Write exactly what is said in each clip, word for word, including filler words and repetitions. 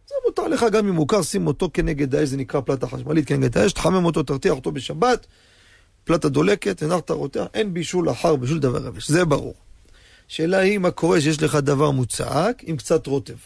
זה מותר לך גם אם מוכר, שים אותו כנגד האש, זה נקרא פלטה חשמלית כנגד האש, תחמם אותו, תרתיח אותו בשבת, פלטה דולקת, הנחת רותח, אין בישול אחר בישול דבר יבש, זה ברור. שאלה היא מה קורה שיש לך דבר מוצק עם קצת רוטב.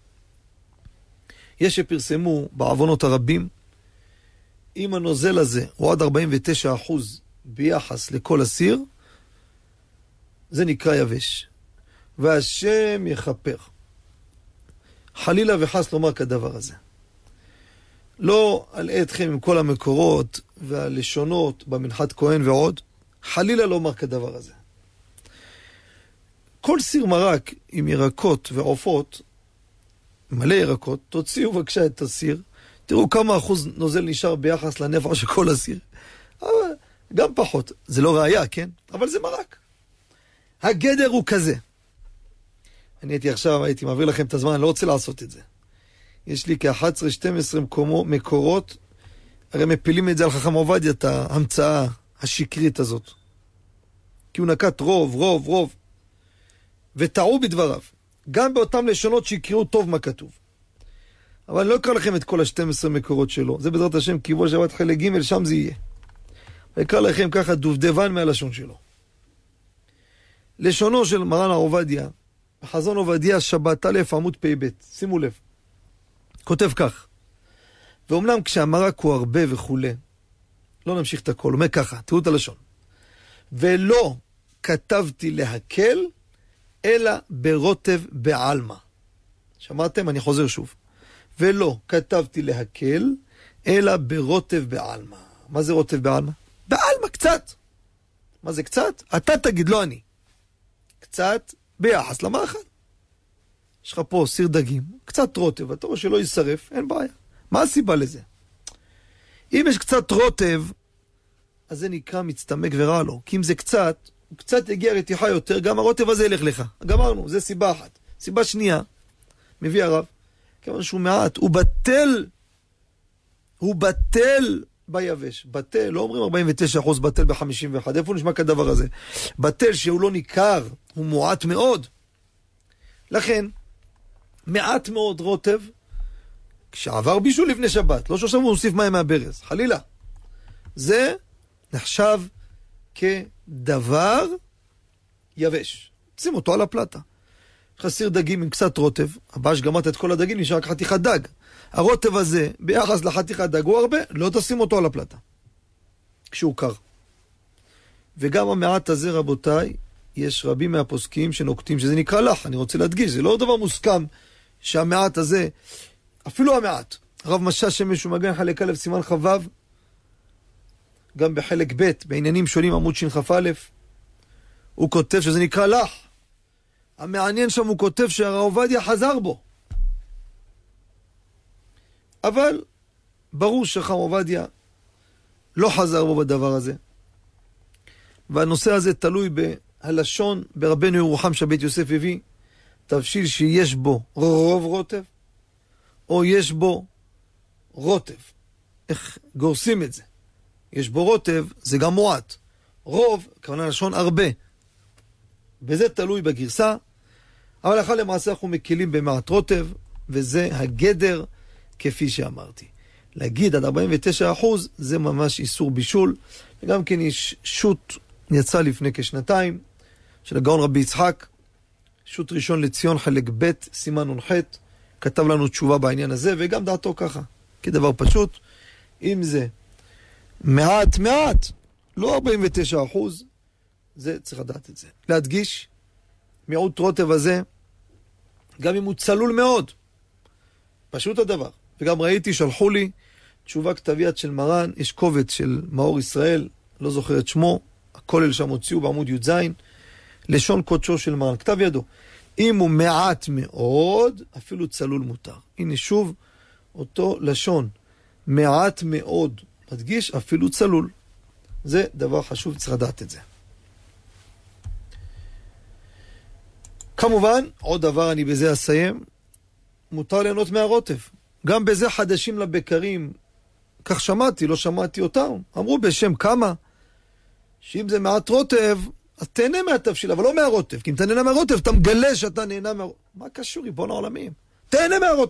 יש שפרסמו בעוונות הרבים, אם הנוזל הזה הוא עד ארבעים ותשעה אחוז ביחס לכל הסיר, זה נקרא יבש. והשם יכפר. חלילה וחס לומר כדבר הזה. לא אלאה אתכם עם כל המקורות והלשונות במנחת כהן ועוד, חלילה לומר כדבר הזה. כל סיר מרק עם ירקות ועופות, מלא ירקות, תוציאו בבקשה את הסיר, תראו כמה אחוז נוזל נשאר ביחס לנפח של כל הסיר. גם פחות, זה לא ראיה, כן? אבל זה מרק. הגדר הוא כזה. אני הייתי עכשיו, הייתי מעביר לכם את הזמן, אני לא רוצה לעשות את זה. יש לי כ-אחת עשרה שתים עשרה מקורות, הרי מפילים את זה על חכם עובדיה, את ההמצאה השקרית הזאת. כי הוא נקט רוב, רוב, רוב. וטעו בדבריו. גם באותם לשונות שיקראו טוב מה כתוב. אבל אני לא אקרא לכם את כל ה-שתים עשרה מקורות שלו. זה בעזרת השם, כיבוא שבת חלק ג' שם זה יהיה. ואקרא לכם ככה דובדבן מהלשון שלו. לשונו של מרן הר עובדיה, בחזון עובדיה שבת א' עמוד פ' ב', שימו לב. כותב כך. ואומנם כשהמרק הוא הרבה וכולי, לא נמשיך את הכל, אומר ככה, תראו את הלשון. ולא כתבתי להקל, אלא ברוטב בעלמה. שמעתם? אני חוזר שוב. ולא כתבתי להקל, אלא ברוטב בעלמה. מה זה רוטב בעלמה? בעלמה, קצת. מה זה קצת? אתה תגיד, לא אני. קצת ביחס למאכל. יש לך פה סיר דגים, קצת רוטב, אתה רואה שלא יישרף, אין בעיה. מה הסיבה לזה? אם יש קצת רוטב, אז זה נקרא מצטמק ורע לו. כי אם זה קצת, הוא קצת יגיע רתיחה יותר, גם הרוטב הזה ילך לך. גמרנו, זה סיבה אחת. סיבה שנייה, מביא הרב, כיוון שהוא מעט, הוא בטל, הוא בטל ביבש. בטל, לא אומרים ארבעים ותשעה אחוז בטל ב-חמישים ואחת. איפה נשמע כדבר הזה? בטל שהוא לא ניכר, הוא מועט מאוד. לכן, מעט מאוד רוטב, כשעבר בישול לפני שבת, לא שעכשיו הוא מוסיף מים מהברז, חלילה. זה נחשב כדבר יבש. שים אותו על הפלטה. חסיר דגים עם קצת רוטב, הבא שגמרת את כל הדגים, נשאר רק חתיכת דג. הרוטב הזה, ביחס לחתיכת דג, הוא הרבה, לא תשים אותו על הפלטה. כשהוא קר. וגם המעט הזה, רבותיי, יש רבים מהפוסקים שנוקטים, שזה נקרא לך, אני רוצה להדגיש, זה לא דבר מוסכם שהמעט הזה, אפילו המעט, רב משש שמש ומגן חלק א' סימן חבב, גם בחלק ב' בעניינים שונים עמוד שכ"א, הוא כותב שזה נקרא לך. המעניין שם הוא כותב שהרב עובדיה חזר בו. אבל ברור שחכם עובדיה לא חזר בו בדבר הזה. והנושא הזה תלוי בהלשון ברבנו ירוחם שבית יוסף הביא, תבשיל שיש בו רוב רוטב, או יש בו רוטב. איך גורסים את זה? יש בו רוטב, זה גם מועט. רוב, כוונה לשון הרבה. וזה תלוי בגרסה, אבל אחר למעשה אנחנו מקילים במעט רוטב, וזה הגדר כפי שאמרתי. להגיד עד ארבעים ותשעה אחוז, זה ממש איסור בישול, וגם כן יש שוט, יצא לפני כשנתיים, של הגאון רבי יצחק, שוט ראשון לציון חלק ב' סימן נ"ח, כתב לנו תשובה בעניין הזה, וגם דעתו ככה, כדבר פשוט, אם זה מעט מעט, לא ארבעים ותשעה אחוז, זה צריך לדעת את זה. להדגיש, מיעוט רוטב הזה, גם אם הוא צלול מאוד, פשוט הדבר. וגם ראיתי, שלחו לי תשובה כתב יד של מרן, יש קובץ של מאור ישראל, לא זוכר את שמו, הכולל שם הוציאו בעמוד י' ז', לשון קודשו של מרן, כתב ידו. אם הוא מעט מאוד, אפילו צלול מותר. הנה שוב, אותו לשון, מעט מאוד, מדגיש אפילו צלול. זה דבר חשוב, צריך לדעת את זה. כמובן, עוד דבר אני בזה אסיים, מותר ליהנות מהרוטב. גם בזה חדשים לבקרים, כך שמעתי, לא שמעתי אותם, אמרו בשם כמה, שאם זה מעט רוטב, אז תהנה מהתבשיל, אבל לא מהרוטב, כי אם אתה נהנה מהרוטב, אתה מגלה שאתה נהנה מהרוטב. מה קשור, ריבון העולמים? תהנה מהרוטב.